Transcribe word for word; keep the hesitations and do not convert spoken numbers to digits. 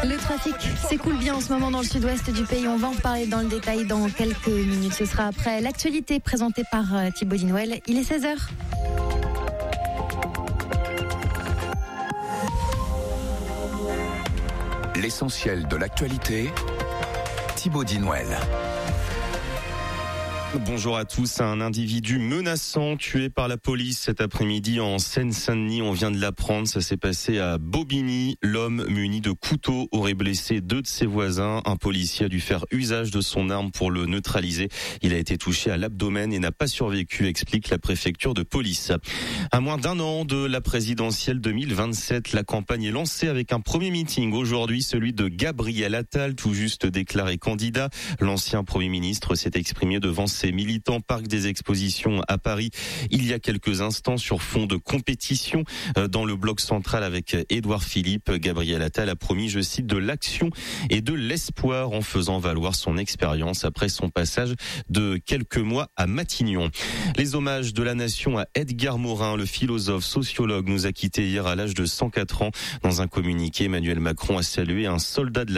Le trafic s'écoule bien en ce moment dans le sud-ouest du pays. On va en reparler dans le détail dans quelques minutes. Ce sera après l'actualité présentée par Thibaut Dinouel. Il est seize heures. L'essentiel de l'actualité, Thibaut Dinouel. Bonjour à tous. Un individu menaçant tué par la police cet après-midi en Seine-Saint-Denis. On vient de l'apprendre. Ça s'est passé à Bobigny. L'homme muni de couteau aurait blessé deux de ses voisins. Un policier a dû faire usage de son arme pour le neutraliser. Il a été touché à l'abdomen et n'a pas survécu, explique la préfecture de police. À moins d'un an de la présidentielle deux mille vingt-sept, la campagne est lancée avec un premier meeting aujourd'hui, celui de Gabriel Attal, tout juste déclaré candidat. L'ancien Premier ministre s'est exprimé devant ses militants Parc des Expositions à Paris il y a quelques instants sur fond de compétition dans le bloc central avec Édouard Philippe. Gabriel Attal a promis, je cite, de l'action et de l'espoir en faisant valoir son expérience après son passage de quelques mois à Matignon. Les hommages de la nation à Edgar Morin, le philosophe sociologue, nous a quittés hier à l'âge de cent quatre ans. Dans un communiqué, Emmanuel Macron a salué un soldat de la